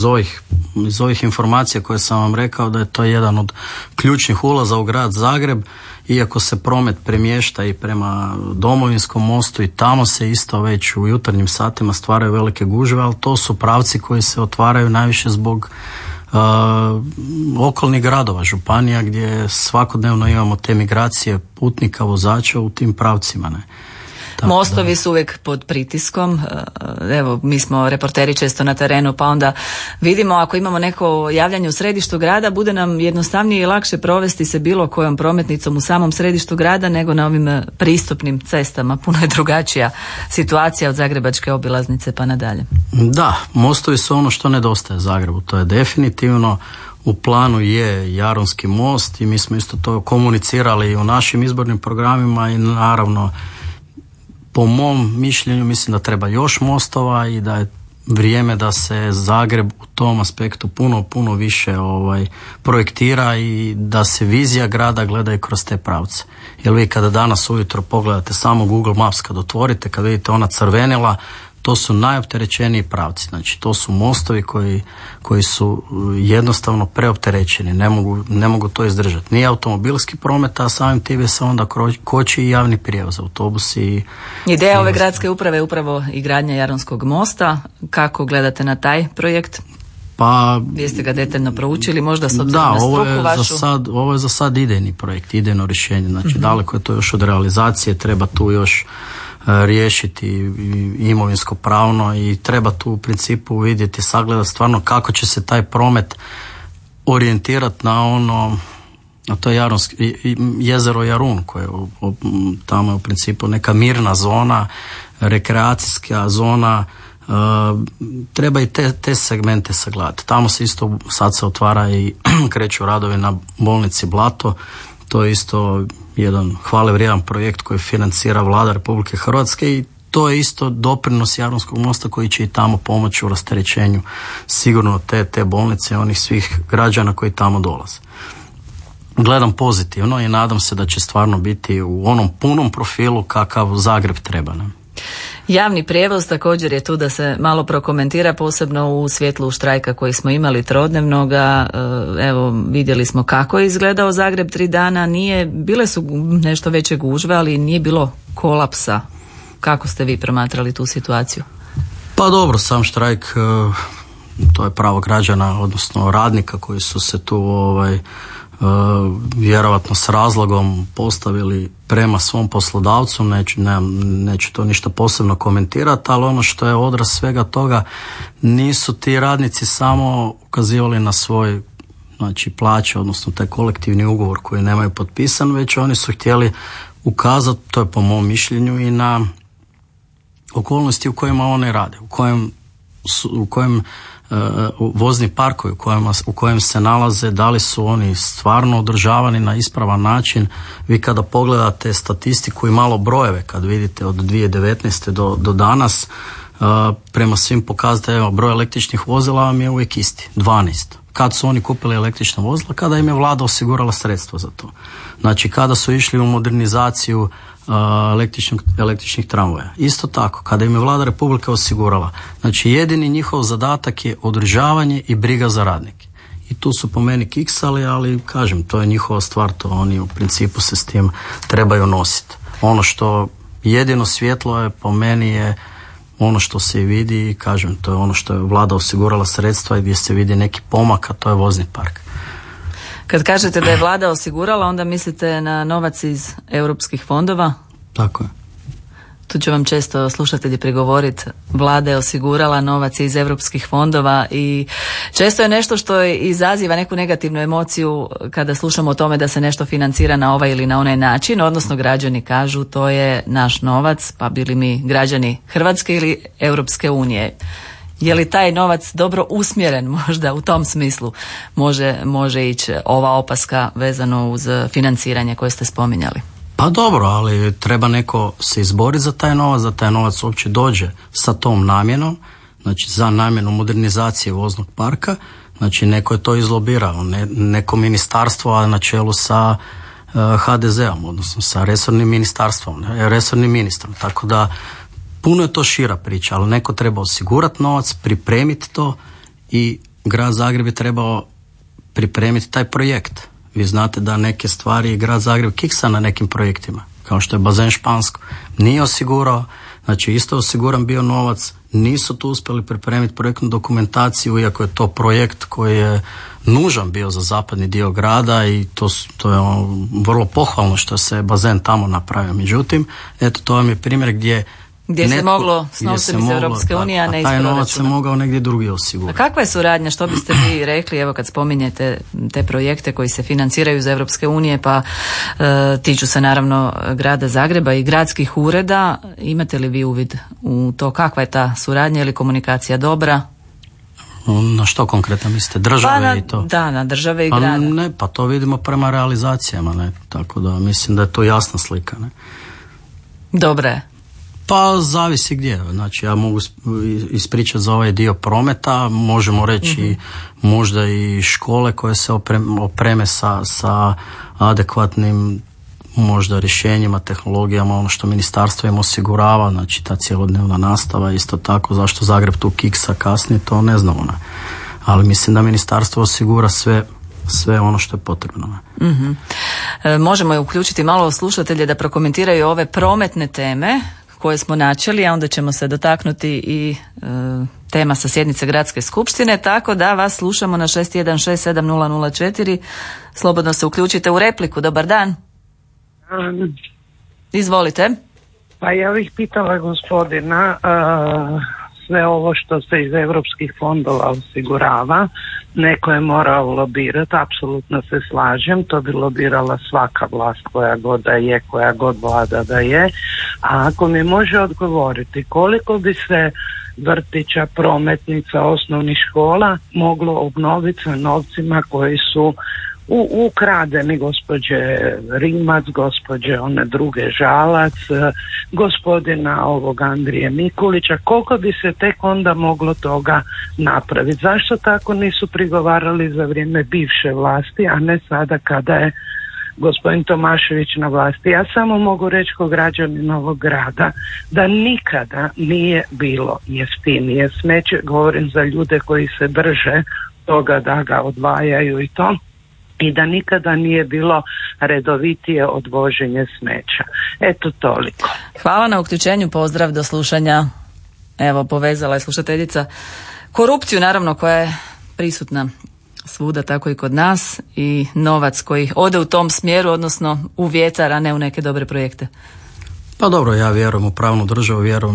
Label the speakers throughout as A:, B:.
A: iz ovih informacija koje sam vam rekao da je to jedan od ključnih ulaza u grad Zagreb, iako se promet premješta i prema Domovinskom mostu i tamo se isto već u jutarnjim satima stvaraju velike gužve, ali to su pravci koji se otvaraju najviše zbog okolnih gradova, županija gdje svakodnevno imamo te migracije putnika, vozača u tim pravcima, ne.
B: Mostovi su uvijek pod pritiskom, evo mi smo reporteri često na terenu pa onda vidimo ako imamo neko javljanje u središtu grada bude nam jednostavnije i lakše provesti se bilo kojom prometnicom u samom središtu grada nego na ovim pristupnim cestama, puno je drugačija situacija od zagrebačke obilaznice pa nadalje. Da, mostovi su ono što nedostaje Zagrebu, to je definitivno. U planu je Jarunski most i mi smo isto to komunicirali u našim izbornim programima i naravno po mom mišljenju mislim da treba još mostova i da je vrijeme da se Zagreb u tom aspektu puno više projektira i da se vizija grada gleda i kroz te pravce. Jer vi kada danas ujutro pogledate samo Google Maps, kad otvorite, kad vidite ona crvenila, to su najopterećeniji pravci. Znači to su mostovi koji su jednostavno preopterećeni, ne mogu to izdržati. Nije automobilski promet, a samim time se onda koči i javni prijevoz, autobusi. Ideja ove gradske uprave je upravo i gradnja Jarunskog mosta. Kako gledate na taj projekt?
A: Pa,
B: vi ste ga detaljno proučili, možda s obzirom na struku vašu?
A: Ovo je za sad idejni projekt, idejno rješenje. Znači daleko je to još od realizacije, treba tu još riješiti imovinsko pravno i treba tu u principu vidjeti, sagledati stvarno kako će se taj promet orijentirati na ono, a to je jezero Jarun koje tamo je u principu neka mirna zona, rekreacijska zona, treba i te segmente sagledati. Tamo se isto sad se otvara i kreću radovi na bolnici Blato. To je isto jedan hvale vrijedan projekt koji financira Vlada Republike Hrvatske i to je isto doprinos Jarunskog mosta koji će i tamo pomoći u rasterećenju sigurno te bolnice i onih svih građana koji tamo dolaze. Gledam pozitivno i nadam se da će stvarno biti u onom punom profilu kakav Zagreb treba nam.
B: Javni prijevoz također je tu da se malo prokomentira, posebno u svjetlu štrajka koji smo imali trodnevnoga. Evo, vidjeli smo kako je izgledao Zagreb 3 dana. Bile su nešto veće gužve, ali nije bilo kolapsa. Kako ste vi promatrali tu situaciju?
A: Pa dobro, sam štrajk, to je pravo građana, odnosno radnika koji su se tu vjerovatno s razlogom postavili prema svom poslodavcu, neću to ništa posebno komentirati, ali ono što je odraz svega toga, nisu ti radnici samo ukazivali na svoj plaće, odnosno taj kolektivni ugovor koji nemaju potpisan, već oni su htjeli ukazati, to je po mom mišljenju, i na okolnosti u kojima one rade, u kojem vozni parkovi u kojem se nalaze, da li su oni stvarno održavani na ispravan način. Vi kada pogledate statistiku i malo brojeve, kad vidite od 2019. do danas, prema svim pokazateljima broj električnih vozila vam je uvijek isti, 12. Kad su oni kupili električna vozila? Kada im je vlada osigurala sredstva za to. Znači kada su išli u modernizaciju električnih tramvaja. Isto tako, kada im je Vlada Republike osigurala. Znači jedini njihov zadatak je održavanje i briga za radnike. I tu su po meni kiksali, ali kažem, to je njihova stvar, to oni u principu se s tim trebaju nositi. Ono što jedino svjetlo je po meni je ono što se vidi i kažem, to je ono što je Vlada osigurala sredstva i gdje se vidi neki pomak, a to je vozni park.
B: Kad kažete da je Vlada osigurala, onda mislite na novac iz europskih fondova?
A: Tako je.
B: Tu će vam često slušatelji prigovoriti, Vlada je osigurala novac iz europskih fondova i često je nešto što izaziva neku negativnu emociju kada slušamo o tome da se nešto financira na ovaj ili na onaj način, odnosno građani kažu to je naš novac, pa bili mi građani Hrvatske ili Europske unije. Je li taj novac dobro usmjeren, možda u tom smislu može ići ova opaska vezano uz financiranje koje ste spominjali?
A: Pa dobro, ali treba neko se izboriti za taj novac, da taj novac uopće dođe sa tom namjenom, znači za namjenu modernizacije voznog parka, znači neko je to izlobirao, neko ministarstvo, a na čelu sa HDZ-om, odnosno sa resornim ministarstvom, resornim ministrom, tako da puno je to šira priča, ali neko treba osigurati novac, pripremiti to i grad Zagreb je trebao pripremiti taj projekt. Vi znate da neke stvari grad Zagreb kiksa na nekim projektima, kao što je bazen Špansko. Nije osigurao, znači isto osiguran bio novac, nisu tu uspjeli pripremiti projektnu dokumentaciju, iako je to projekt koji je nužan bio za zapadni dio grada i to je vrlo pohvalno što se bazen tamo napravio. Međutim, eto, to vam je primjer gdje
B: se moglo s novcem iz Europske unije, a ne iz proračuna.
A: Taj novac se mogao negdje drugi osigurati.
B: A kakva je suradnja, što biste vi rekli, evo kad spominjete te projekte koji se financiraju iz Europske unije, pa tiču se naravno grada Zagreba i gradskih ureda, imate li vi uvid u to kakva je ta suradnja ili komunikacija dobra?
A: Na što konkretno mislite? Države i to?
B: Da, na države i grada.
A: Ne, pa to vidimo prema realizacijama, ne? Tako da mislim da je to jasna slika. Ne?
B: Dobra je.
A: Pa zavisi gdje. Znači ja mogu ispričati za ovaj dio prometa, možemo reći možda i škole koje se opreme sa adekvatnim možda rješenjima, tehnologijama, ono što ministarstvo im osigurava, znači ta cjelodnevna nastava, isto tako zašto Zagreb tu kiksa kasnije, to ne znamo. Ne? Ali mislim da ministarstvo osigura sve ono što je potrebno.
B: Možemo je uključiti malo slušatelje da prokomentiraju ove prometne teme koje smo načeli, a onda ćemo se dotaknuti i tema sa sjednice Gradske skupštine, tako da vas slušamo na 61670004. Slobodno se uključite u repliku. Dobar dan. Izvolite.
C: Pa ja bih pitala gospodina, sve ovo što se iz europskih fondova osigurava, neko je morao lobirati, apsolutno se slažem, to bi lobirala svaka vlast koja god da je, koja god vlada da je. A ako mi može odgovoriti koliko bi se vrtića, prometnica, osnovnih škola moglo obnoviti sa novcima koji su ukradeni, gospođe Rimac, gospođe one druge Žalac, gospodina ovog Andrije Mikulića, koliko bi se tek onda moglo toga napraviti? Zašto tako nisu prigovarali za vrijeme bivše vlasti, a ne sada kada je gospodin Tomašević na vlasti? Ja samo mogu reći kao građanin ovog grada da nikada nije bilo jeftinije smeće, govorim za ljude koji se drže toga da ga odvajaju i to, i da nikada nije bilo redovitije odvoženje smeća. Eto toliko.
B: Hvala na uključenju, pozdrav, do slušanja. Evo, povezala je slušateljica korupciju, naravno, koja je prisutna svuda, tako i kod nas, i novac koji ode u tom smjeru, odnosno u vjetar, a ne u neke dobre projekte.
A: Pa dobro, ja vjerujem u pravnu državu, vjerujem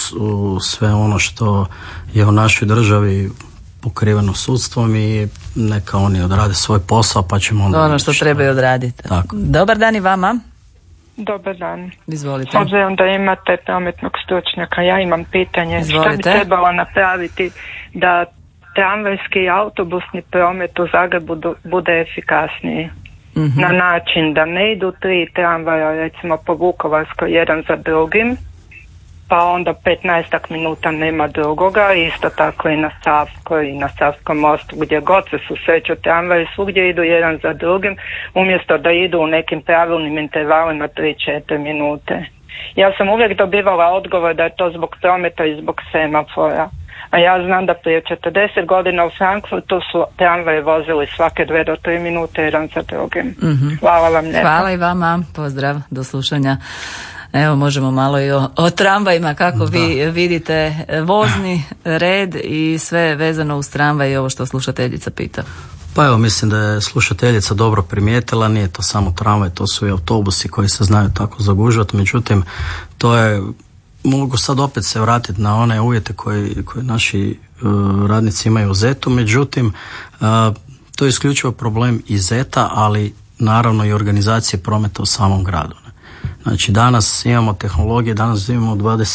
A: u sve ono što je u našoj državi pokriveno sudstvom i neka oni odrade svoj posao, pa ćemo onda...
B: Ono što trebaju odraditi.
A: Tako.
B: Dobar dan i vama.
D: Dobar dan.
B: Izvolite.
D: Obzirom da imate prometnog stručnjaka, ja imam pitanje.
B: Izvolite.
D: Šta bi trebalo napraviti da tramvajski i autobusni promet u Zagrebu bude efikasniji? Na način da ne idu 3 tramvaja, recimo po Vukovarskoj, jedan za drugim, pa onda 15 minuta nema drugoga, isto tako i na Savskoj i na Savskom mostu, gdje god se susreću tramvaji, svugdje idu jedan za drugim, umjesto da idu u nekim pravilnim intervalima 3-4 minute. Ja sam uvijek dobivala odgovor da je to zbog prometa i zbog semafora. A ja znam da prije 40 godina u Frankfurtu su tramvaje vozili svake 2 do 3 minute jedan za drugim. Hvala vam lijepa.
B: Hvala i vama, pozdrav, do slušanja. Evo, možemo malo i o tramvajima, kako vi vidite vozni red i sve vezano uz tramvaj i ovo što slušateljica pita.
A: Pa evo, mislim da je slušateljica dobro primijetila, nije to samo tramvaj, to su i autobusi koji se znaju tako zagužvati, međutim, to je, mogu sad opet se vratiti na one uvjete koje naši radnici imaju u ZET-u, međutim, to je isključivo problem i ZET-a, ali naravno i organizacije prometa u samom gradu. Znači danas imamo tehnologije, danas imamo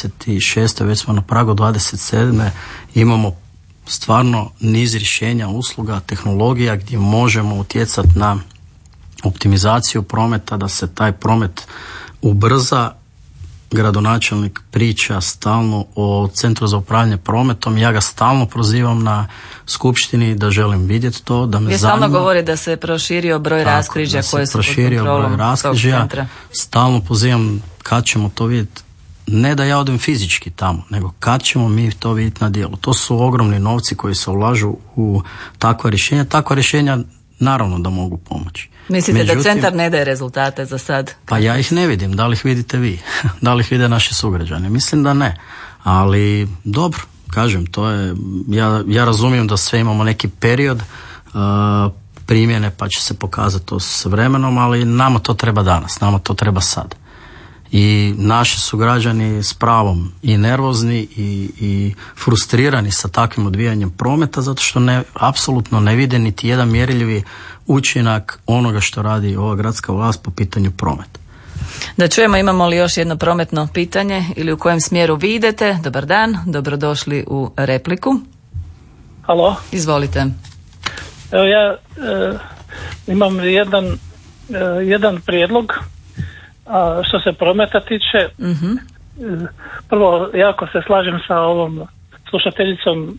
A: 26. već smo na pragu 27. imamo stvarno niz rješenja, usluga, tehnologija gdje možemo utjecati na optimizaciju prometa, da se taj promet ubrza. Gradonačelnik priča stalno o Centru za upravljanje prometom, ja ga stalno prozivam na skupštini da želim vidjeti to, da me zanima.
B: Stalno govori da se proširio broj raskrižja koje su pod kontrolom tog centra.
A: Stalno pozivam kad ćemo to vidjeti. ne da ja odem fizički tamo, nego kad ćemo mi to vidjeti na djelu. To su ogromni novci koji se ulažu u takva rješenja. Takva rješenja naravno da mogu pomoći.
B: Mislite da centar ne daje rezultate za sad?
A: Pa ja ih ne vidim. Da li ih vidite vi? Da li ih vide naši sugrađani? Mislim da ne. Ali dobro, kažem, to je, ja razumijem da sve imamo neki period primjene pa će se pokazati to s vremenom, ali nama to treba danas, nama to treba sad. I naši su građani s pravom i nervozni i frustrirani sa takvim odvijanjem prometa zato što apsolutno ne vide niti jedan mjerljivi učinak onoga što radi ova gradska vlast po pitanju prometa.
B: Da čujemo, imamo li još jedno prometno pitanje ili u kojem smjeru vi idete? Dobar dan, dobrodošli u repliku.
E: Halo.
B: Izvolite.
E: Evo ja imam jedan prijedlog što se prometa tiče.
B: Mm-hmm.
E: Prvo, jako se slažem sa ovom slušateljicom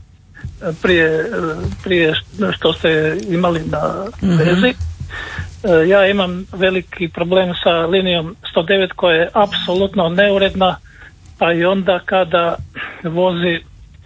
E: prije što ste imali na vezi. Ja imam veliki problem sa linijom 109 koja je apsolutno neuredna, pa i onda kada vozi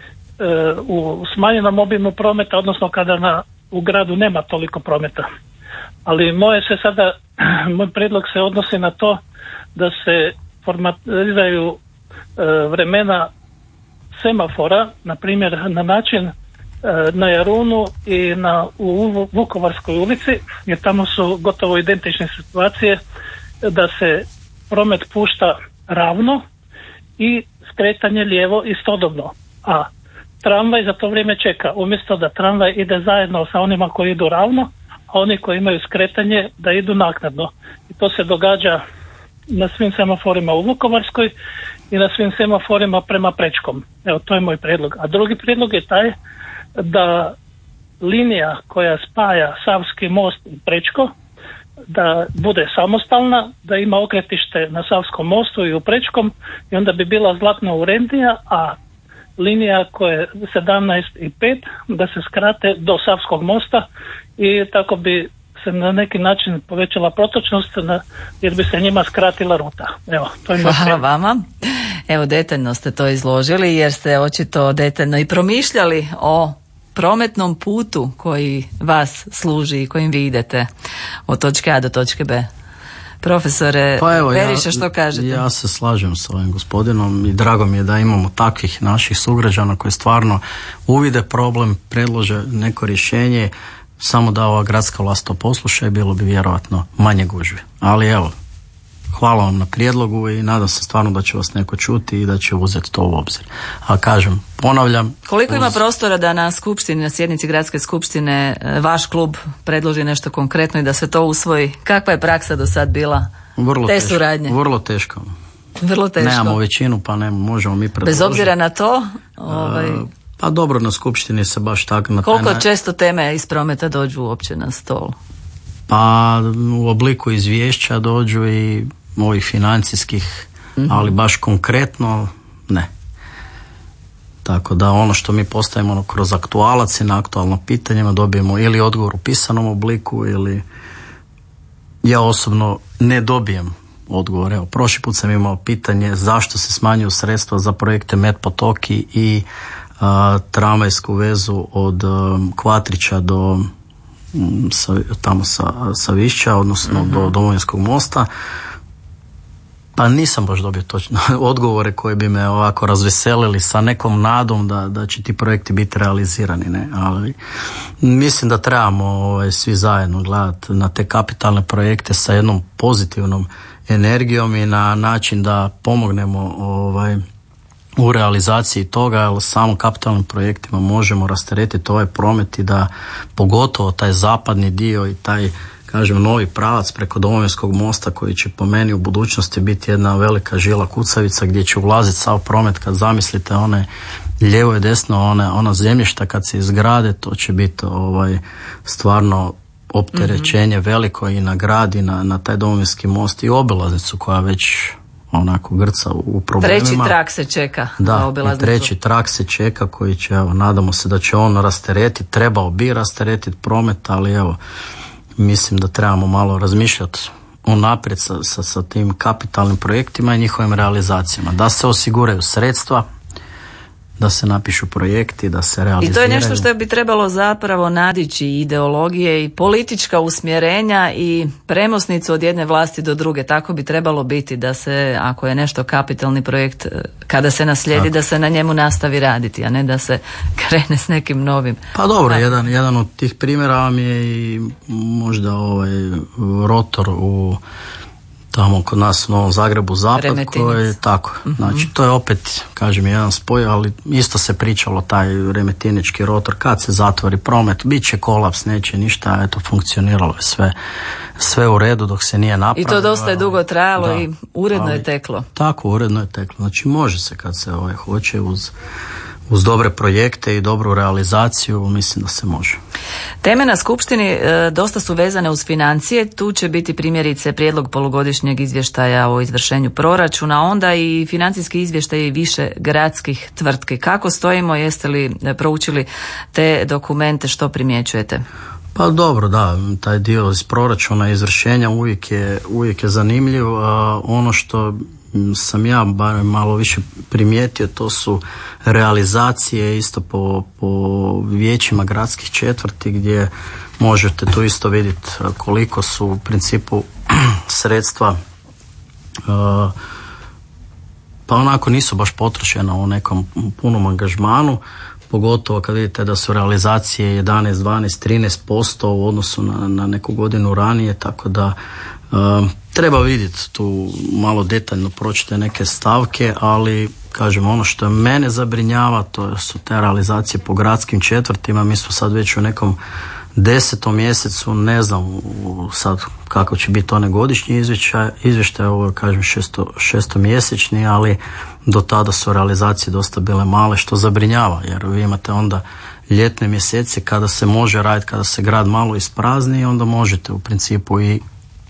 E: u smanjenom obimu prometa, odnosno kada u gradu nema toliko prometa. Ali moj prijedlog se odnosi na to da se formatiziraju vremena semafora, na primjer na način na Jarunu i u Vukovarskoj ulici, jer tamo su gotovo identične situacije, da se promet pušta ravno i skretanje lijevo istodobno, a tramvaj za to vrijeme čeka, umjesto da tramvaj ide zajedno sa onima koji idu ravno, a oni koji imaju skretanje da idu naknadno. I to se događa na svim semaforima u Vukovarskoj i na svim semaforima prema Prečkom. Evo, to je moj prijedlog. A drugi prijedlog je taj da linija koja spaja Savski most i Prečko da bude samostalna, da ima okretište na Savskom mostu i u Prečkom i onda bi bila znatno urednija, a linija koja je 17 i 5 da se skrate do Savskog mosta i tako bi se na neki način povećala protočnost jer bi se njima skratila ruta. Evo, to je
B: hvala vama. Evo, detaljno ste to izložili jer ste očito detaljno i promišljali o prometnom putu koji vas služi i kojim vi idete od točke A do točke B. Profesore Periša, što kažete?
A: Ja se slažem s ovim gospodinom i drago mi je da imamo takvih naših sugrađana koji stvarno uvide problem, predlože neko rješenje, samo da ova gradska vlast to posluša i bilo bi vjerojatno manje gužve. Ali evo, hvala vam na prijedlogu i nadam se stvarno da će vas neko čuti i da će uzeti to u obzir. A kažem, ponavljam... Koliko
B: ima prostora da na skupštini, na sjednici gradske skupštine vaš klub predloži nešto konkretno i da se to usvoji? Kakva je praksa do sad bila te suradnje?
A: Vrlo teško.
B: Vrlo teško.
A: Nemamo većinu pa možemo mi predložiti.
B: Bez obzira na to?
A: Pa dobro, na skupštini se baš tako...
B: Koliko često teme iz prometa dođu uopće na stol?
A: Pa u obliku izvješća dođu i ovih financijskih, ali baš konkretno ne. Tako da ono što mi postavimo kroz aktualac i na aktualno pitanjima dobijemo ili odgovor u pisanom obliku ili ja osobno ne dobijem odgovor. Evo, prošli put sam imao pitanje zašto se smanjuju sredstva za projekte Met Potoki i tramvajsku vezu od Kvatrića do tamo sa Višća, odnosno do Domovinskog mosta. Pa nisam baš dobio točno odgovore koji bi me ovako razveselili sa nekom nadom da će ti projekti biti realizirani, ne? Ali mislim da trebamo svi zajedno gledati na te kapitalne projekte sa jednom pozitivnom energijom i na način da pomognemo u realizaciji toga, jer samo kapitalnim projektima možemo rasteretiti ovaj promet i da pogotovo taj zapadni dio i taj, kažem, novi pravac preko Domovinskog mosta koji će po meni u budućnosti biti jedna velika žila kucavica gdje će ulaziti sav promet. Kad zamislite one lijevo i desno ona zemljišta kad se izgrade, to će biti stvarno opterećenje veliko i na grad i na taj Domovinski most i obilaznicu koja već onako grca u problemima.
B: Treći trak se čeka.
A: Da, treći trak se čeka koji će, nadamo se da će on rasteretiti, trebao bi rasteretiti promet, ali mislim da trebamo malo razmišljati unaprijed sa tim kapitalnim projektima i njihovim realizacijama, da se osiguraju sredstva, da se napišu projekti, da se realiziraju.
B: I to je nešto što bi trebalo zapravo nadići ideologije i politička usmjerenja i premosnicu od jedne vlasti do druge. Tako bi trebalo biti, da se, ako je nešto kapitalni projekt, kada se naslijedi, da se na njemu nastavi raditi, a ne da se krene s nekim novim.
A: Pa dobro, jedan od tih primjera vam je i možda rotor u tamo kod nas u Novom Zagrebu zapad, koji je tako. Znači, to je opet, kažem, jedan spoj, ali isto se pričalo taj remetinički rotor, kad se zatvori promet, bit će kolaps, neće ništa, eto, funkcioniralo je sve u redu dok se nije napravilo.
B: I to dosta je dugo trajalo i uredno je teklo.
A: Tako, uredno je teklo. Znači, može se kad se hoće uz dobre projekte i dobru realizaciju, mislim da se može.
B: Teme na skupštini dosta su vezane uz financije. Tu će biti primjerice prijedlog polugodišnjeg izvještaja o izvršenju proračuna, onda i financijski izvještaj više gradskih tvrtki. Kako stojimo, jeste li proučili te dokumente, što primjećujete?
A: Pa dobro, da, taj dio iz proračuna izvršenja uvijek je zanimljiv. Ono što sam ja barem malo više primijetio, to su realizacije isto po vijećima gradskih četvrti, gdje možete tu isto vidjeti koliko su u principu sredstva pa onako nisu baš potrošena u nekom punom angažmanu, pogotovo kad vidite da su realizacije 11, 12, 13% u odnosu na neku godinu ranije, tako da treba vidjeti tu malo detaljno pročite neke stavke, ali kažem, ono što mene zabrinjava, to su te realizacije po gradskim četvrtima. Mi smo sad već u nekom 10. mjesecu, ne znam sad kako će biti one godišnji izvještaj, ovo je, kažem, 6-mjesečni, ali do tada su realizacije dosta bile male, što zabrinjava, jer vi imate onda ljetne mjesece kada se može raditi, kada se grad malo isprazni, onda možete u principu i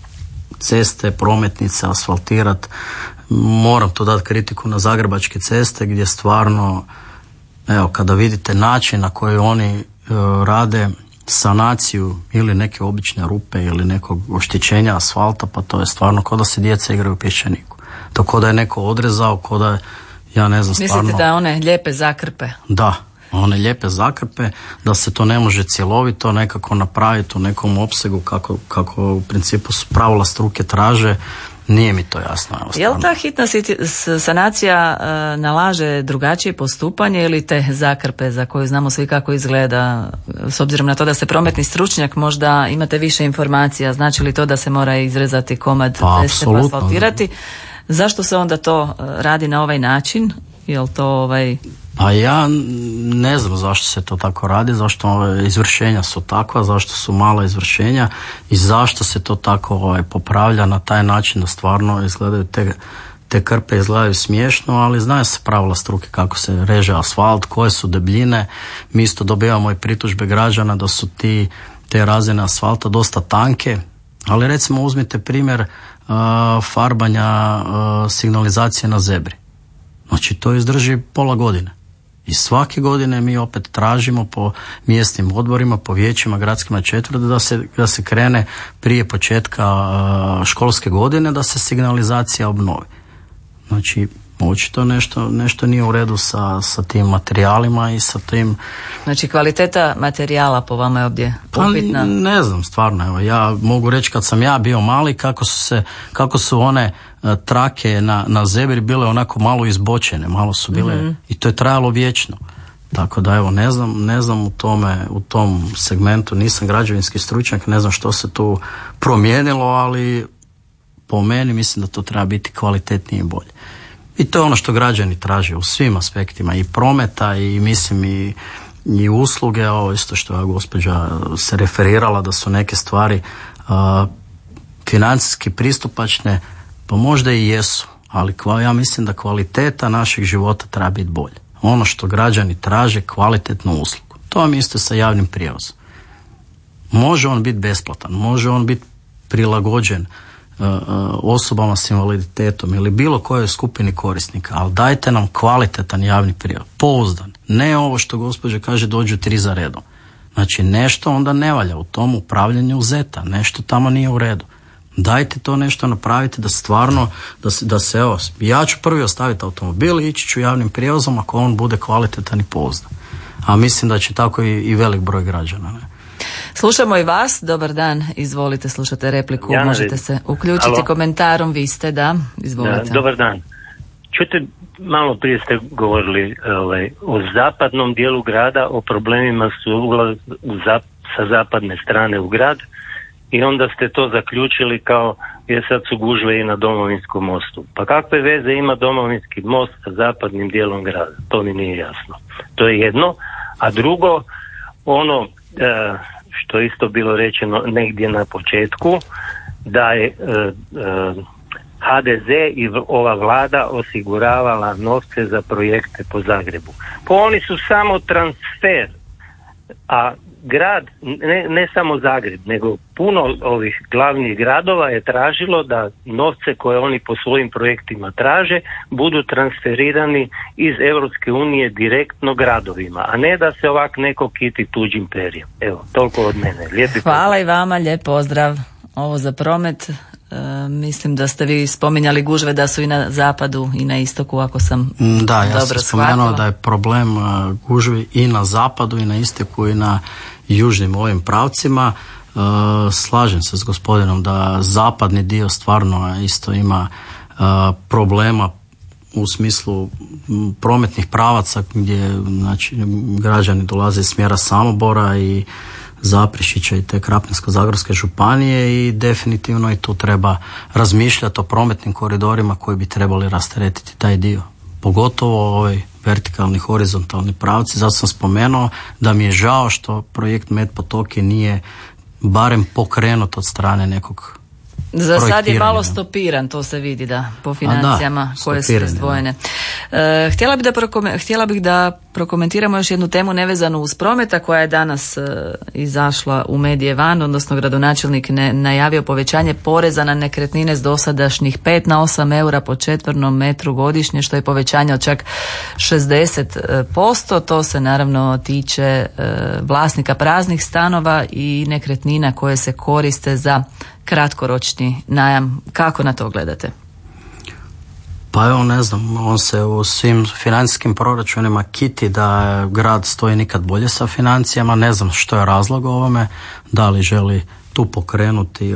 A: ceste, prometnice asfaltirati. Moram tu dati kritiku na zagrebačke ceste, gdje stvarno, evo, kada vidite način na koji oni rade sanaciju ili neke obične rupe ili nekog oštećenja asfalta, pa to je stvarno kao da se djeca igraju u pješčaniku. To kao da je neko odrezao, kao da je, ja ne znam, stvarno...
B: Mislite da one lijepe zakrpe?
A: Da, one lijepe zakrpe, da se to ne može cjelovito nekako napraviti u nekom opsegu kako u principu pravila struke traže, nije mi to jasno.
B: Je li ta hitna sanacija nalaže drugačije postupanje ili te zakrpe za koju znamo svi kako izgleda, s obzirom na to da ste prometni stručnjak, možda imate više informacija, znači li to da se mora izrezati komad ceste pa asfaltirati? Zašto se onda to radi na ovaj način? Jel to
A: Pa ja ne znam zašto se to tako radi, zašto izvršenja su takva, zašto su mala izvršenja i zašto se to tako popravlja na taj način da stvarno izgledaju te krpe izgledaju smiješno, ali znaju se pravila struke kako se reže asfalt, koje su debljine. Mi isto dobivamo i pritužbe građana da su te razine asfalta dosta tanke, ali recimo uzmite primjer farbanja signalizacije na zebri. Znači to izdrži pola godine. I svake godine mi opet tražimo po mjesnim odborima, po vijećima gradskima četvrti da se krene prije početka školske godine, da se signalizacija obnovi. Znači očito nešto nije u redu sa tim materijalima i sa tim...
B: Znači kvaliteta materijala po vama je ovdje upitna?
A: Pa ne znam, stvarno. Evo, ja mogu reći kad sam ja bio mali kako su one trake na zebri bile onako malo izbočene, malo su bile i to je trajalo vječno. Tako da evo ne znam u tom segmentu, nisam građevinski stručnjak, ne znam što se tu promijenilo, ali po meni mislim da to treba biti kvalitetnije i bolje. I to je ono što građani traže u svim aspektima, i prometa i mislim i usluge, ovo isto što je gospođa se referirala da su neke stvari financijski pristupačne, pa možda i jesu, ali ja mislim da kvaliteta našeg života treba biti bolja. Ono što građani traže, kvalitetnu uslugu. To vam isto sa javnim prijevozom. Može on biti besplatan, može on biti prilagođen osobama s invaliditetom ili bilo kojoj skupini korisnika, ali dajte nam kvalitetan javni prijevoz, pouzdan, ne ovo što gospođa kaže dođu 3 za redom. Znači nešto onda ne valja u tom upravljanju zeta, nešto tamo nije u redu. Dajte to nešto napravite da stvarno, da se evo, ja ću prvi ostaviti automobil i ići ću javnim prijevozom ako on bude kvalitetan i pouzdan. A mislim da će tako i velik broj građana. Ne?
B: Slušamo i vas, dobar dan, izvolite, slušate repliku, možete se uključiti komentarom, vi ste, da, izvolite.
F: Da, dobar dan. Čujte, malo prije ste govorili o zapadnom dijelu grada, o problemima sa zapadne strane u grad i onda ste to zaključili kao jer sad su gužve i na Domovinskom mostu. Pa kakve veze ima Domovinski most sa zapadnim dijelom grada? To mi nije jasno. To je jedno. A drugo, ono što je isto bilo rečeno negdje na početku, da je HDZ i ova vlada osiguravala novce za projekte po Zagrebu. Pa oni su samo transfer, a grad, ne samo Zagreb, nego puno ovih glavnih gradova je tražilo da novce koje oni po svojim projektima traže budu transferirani iz Europske unije direktno gradovima, a ne da se ovak neko kiti tuđim perjem. Evo, toliko od mene.
B: Hvala i vama, lijep pozdrav. Ovo za promet. Mislim da ste vi spominjali gužve da su i na zapadu i na istoku, ako sam
A: da, ja
B: dobro
A: sam spomenuo da je problem gužvi i na zapadu i na istoku i na južnim ovim pravcima. Slažem se s gospodinom da zapadni dio stvarno isto ima problema u smislu prometnih pravaca gdje znači, građani dolaze iz smjera Samobora i Zaprešića i te Krapinsko-zagorske županije i definitivno i tu treba razmišljati o prometnim koridorima koji bi trebali rasteretiti taj dio. Pogotovo ovaj vertikalni, horizontalni pravci. Zato sam spomenuo da mi je žao što projekt Med Potoki nije barem pokrenut od strane nekog
B: za sad je malo stopiran, to se vidi da po financijama koje su izdvojene. Htjela bih da prokomentiramo još jednu temu nevezanu uz prometa koja je danas izašla u medije van, odnosno gradonačelnik najavio povećanje poreza na nekretnine s dosadašnjih 5 na 8 eura po četvornom metru godišnje, što je povećanje od čak 60%. To se naravno tiče vlasnika praznih stanova i nekretnina koje se koriste za kratkoročni najam. Kako na to gledate?
A: Pa evo ne znam, on se u svim financijskim proračunima kiti da grad stoji nikad bolje sa financijama, ne znam što je razlog ovome, da li želi tu pokrenuti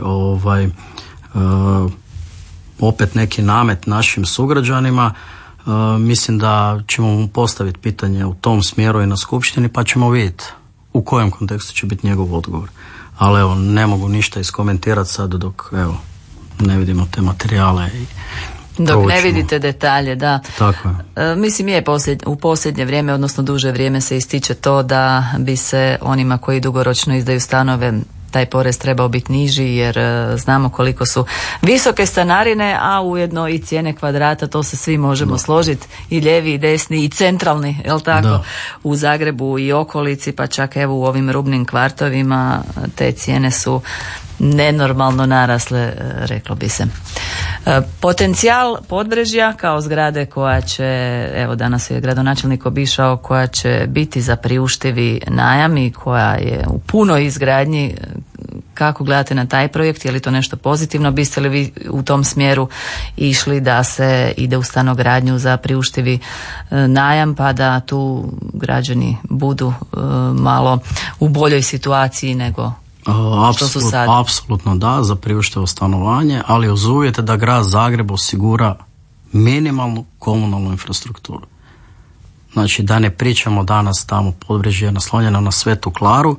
A: opet neki namet našim sugrađanima. Mislim da ćemo mu postaviti pitanje u tom smjeru i na skupštini pa ćemo vidjeti u kojem kontekstu će biti njegov odgovor. Ali evo, ne mogu ništa iskomentirati sad dok evo, ne vidimo te materijale i
B: dok ne vidite detalje, da.
A: Tako je.
B: Mislim u posljednje vrijeme, odnosno duže vrijeme se ističe to da bi se onima koji dugoročno izdaju stanove taj porez trebao biti niži jer znamo koliko su visoke stanarine, a ujedno i cijene kvadrata, to se svi možemo složiti, i lijevi i desni i centralni, jel tako? Da. U Zagrebu i okolici, pa čak evo u ovim rubnim kvartovima te cijene su nenormalno narasle, reklo bi se. Potencijal Podbrežja kao zgrade koja će, evo danas je gradonačelnik obišao, koja će biti za priuštivi najam i koja je u punoj izgradnji. Kako gledate na taj projekt? Je li to nešto pozitivno? Biste li vi u tom smjeru išli da se ide u stanogradnju za priuštivi najam pa da tu građani budu malo u boljoj situaciji nego što su sad?
A: Apsolutno da, za priuštivo stanovanje, ali uz uvjete da grad Zagreb osigura minimalnu komunalnu infrastrukturu. Znači da ne pričamo danas tamo Podbrežje je naslonjeno na Svetu Klaru,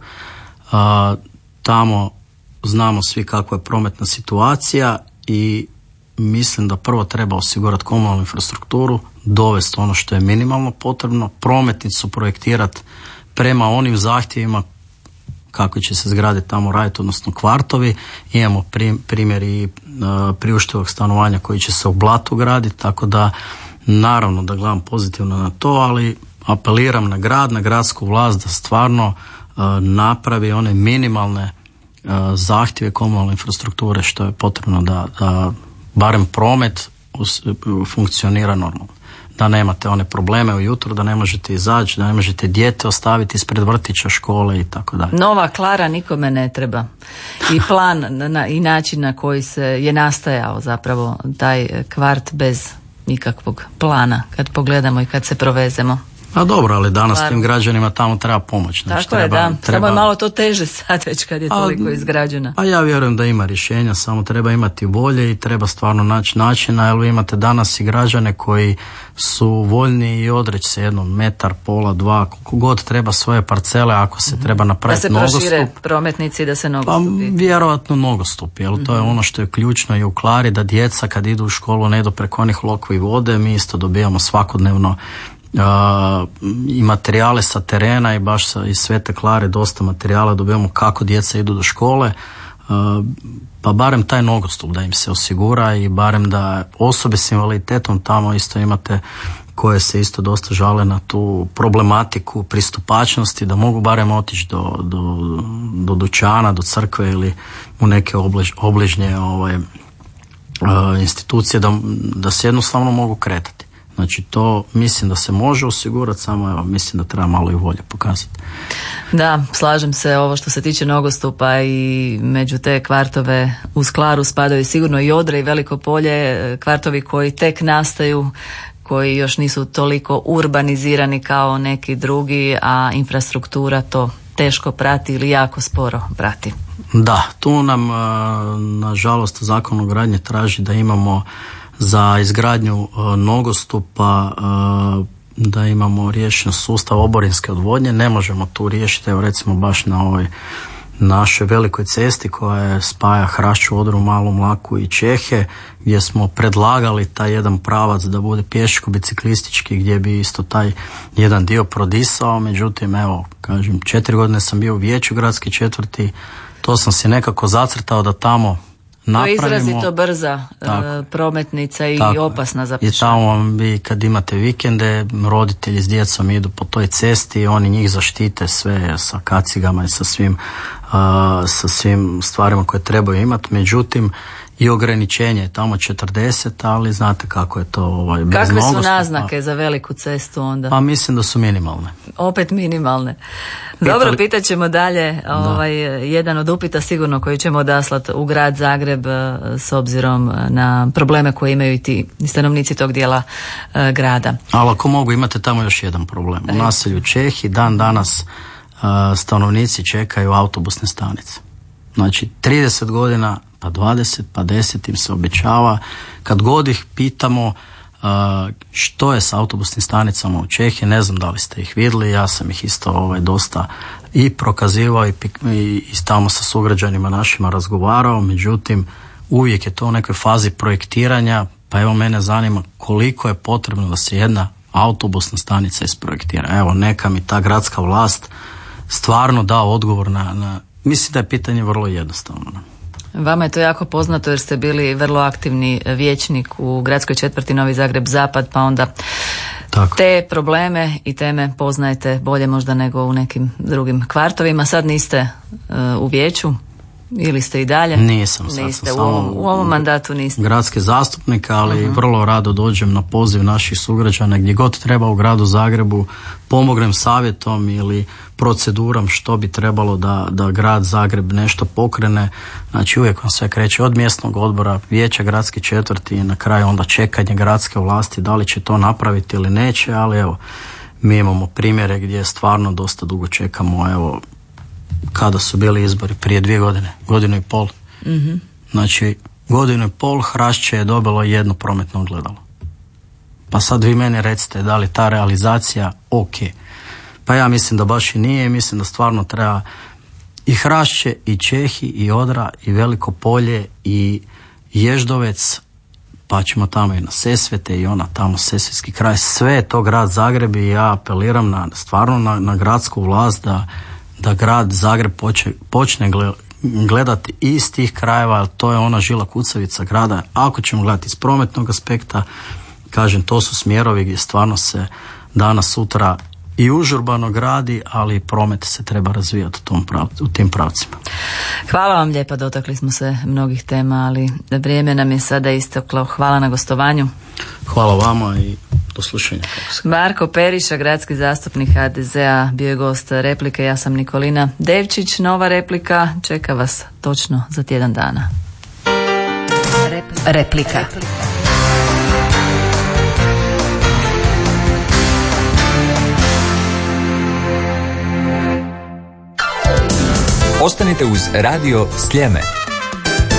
A: tamo znamo svi kakva je prometna situacija i mislim da prvo treba osigurati komunalnu infrastrukturu, dovesti ono što je minimalno potrebno, prometnicu projektirati prema onim zahtjevima kako će se zgrade tamo raditi, odnosno kvartovi. Imamo primjer i priuštivog stanovanja koji će se u Blatu graditi, tako da naravno da gledam pozitivno na to, ali apeliram na grad, na gradsku vlast da stvarno napravi one minimalne zahtjeve komunalne infrastrukture što je potrebno da barem promet funkcionira normalno. da nemate one probleme ujutro, da ne možete izaći, da ne možete dijete ostaviti ispred vrtića, škole i tako dalje.
B: Nova Klara nikome ne treba. I plan i način na koji se je nastajao zapravo taj kvart bez nikakvog plana, kad pogledamo i kad se provezemo.
A: A dobro, ali danas tim građanima tamo treba pomoć.
B: Znači, tako je, da. Samo je malo to teže sad već kad je toliko izgrađena.
A: A ja vjerujem da ima rješenja, samo treba imati volje i treba stvarno naći načina, jer vi imate danas i građane koji su voljni i odreći se jednom metar, pola, 2, koliko god treba svoje parcele, ako se treba napraviti nogostup.
B: Da se prošire prometnici, da se nogostupi.
A: Pa vjerojatno nogostup, jer to je ono što je ključno i u Klari, da djeca kad idu u školu ne idu preko onih lokvi vode, mi isto dobijamo svakodnevno i materijale sa terena i baš iz Svete Klare dosta materijala dobijamo kako djeca idu do škole, pa barem taj nogostup da im se osigura i barem da osobe s invaliditetom tamo isto imate koje se isto dosta žale na tu problematiku pristupačnosti, da mogu barem otići do dućana, do crkve ili u neke obližnje institucije da se jednostavno mogu kretati. Znači to mislim da se može osigurati, samo evo mislim da treba malo i volje pokazati.
B: Da, slažem se, ovo što se tiče nogostupa i među te kvartove uz Klaru spadaju sigurno i Odra i Veliko Polje, kvartovi koji tek nastaju, koji još nisu toliko urbanizirani kao neki drugi, a infrastruktura to teško prati ili jako sporo prati.
A: Da, tu nam nažalost Zakon o gradnji traži da imamo za izgradnju nogostupa da imamo riješen sustav oborinske odvodnje. Ne možemo tu riješiti, evo recimo baš na ovoj našoj velikoj cesti koja spaja Hrašću, Odru, Malu Mlaku i Čehe, gdje smo predlagali taj jedan pravac da bude pješko-biciklistički, gdje bi isto taj jedan dio prodisao. Međutim, evo, kažem, 4 godine sam bio u vijeću gradske četvrti, to sam si nekako zacrtao da tamo napravimo.
B: To je izrazito brza prometnica i opasna za pješake. I tamo
A: vi kad imate vikende, roditelji s djecom idu po toj cesti, oni njih zaštite sve sa kacigama i sa svim stvarima koje trebaju imati. Međutim, i ograničenje je tamo 40, ali znate kako je to bez
B: kakve
A: nogostupa.
B: Su naznake za veliku cestu onda?
A: Pa mislim da su minimalne.
B: Opet minimalne. Dobro, pitat ćemo dalje. Jedan od upita sigurno koji ćemo odaslati u grad Zagreb s obzirom na probleme koje imaju i ti stanovnici tog dijela grada.
A: Ali ako mogu, imate tamo još jedan problem. U naselju Čehi dan danas stanovnici čekaju autobusne stanice. Znači 30 godina, pa 20, pa 10 im se obećava. Kad god ih pitamo što je s autobusnim stanicama u Čehi, ne znam da li ste ih vidjeli, ja sam ih isto dosta i prokazivao i tamo sa sugrađanima našima razgovarao, međutim uvijek je to u nekoj fazi projektiranja, pa evo mene zanima koliko je potrebno da se jedna autobusna stanica isprojektira. Evo, neka mi ta gradska vlast stvarno da odgovor na mislim da je pitanje vrlo jednostavno.
B: Vama je to jako poznato jer ste bili vrlo aktivni vijećnik u gradskoj četvrti Novi Zagreb Zapad, pa onda te probleme i teme poznajete bolje možda nego u nekim drugim kvartovima. Sad niste u vijeću ili ste i dalje?
A: Nisam.
B: Niste, u ovom mandatu niste.
A: Gradski zastupnik, ali vrlo rado dođem na poziv naših sugrađana gdje god treba u gradu Zagrebu, pomognem savjetom ili procedurom što bi trebalo da grad Zagreb nešto pokrene. Znači uvijek vam sve kreće od mjesnog odbora, vijeća gradske četvrti i na kraju onda čekanje gradske vlasti da li će to napraviti ili neće, ali evo mi imamo primjere gdje stvarno dosta dugo čekamo. Evo kada su bili izbori prije 2 godine, 1.5 godina. Mm-hmm. Znači 1.5 godina Hrašće je dobilo jedno prometno ogledalo. Pa sad vi meni recite da li ta realizacija ok. Pa ja mislim da baš i nije, mislim da stvarno treba i Hrašće, i Čehi, i Odra, i Veliko Polje, i Ježdovec, pa ćemo tamo i na Sesvete i ona tamo Sesvetski kraj, sve je to grad Zagreb i ja apeliram stvarno na gradsku vlast da grad Zagreb počne gledati iz tih krajeva, jer to je ona žila kucavica grada. Ako ćemo gledati iz prometnog aspekta, kažem, to su smjerovi gdje stvarno se danas sutra i užurbano gradi, ali promet se treba razvijati u tim pravcima.
B: Hvala vam lijepa, dotakli smo se mnogih tema, ali vrijeme nam je sada isteklo. Hvala na gostovanju.
A: Hvala vama i do slušanja.
B: Marko Periša, gradski zastupnik HDZ-a, bio je gost Replike. Ja sam Nikolina Devčić. Nova replika čeka vas točno za tjedan dana. Replika.
G: Ostanite uz Radio Sljeme.